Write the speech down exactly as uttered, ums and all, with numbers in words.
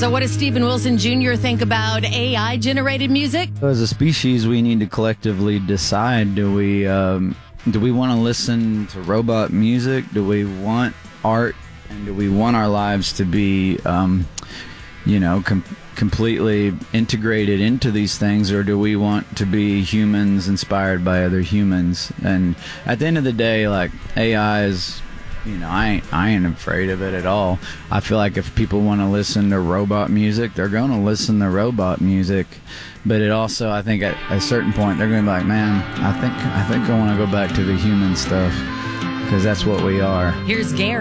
So what does Steven Wilson Junior think about A I-generated music? As a species, we need to collectively decide, do we um, do we want to listen to robot music? Do we want art? And do we want our lives to be, um, you know, com- completely integrated into these things, or do we want to be humans inspired by other humans? And at the end of the day, like, A I is... You know, I ain't, I ain't afraid of it at all. I feel like if people want to listen to robot music, they're going to listen to robot music. But it also, I think at a certain point, they're going to be like, man, I think I think I want to go back to the human stuff, because that's what we are. Here's Gary.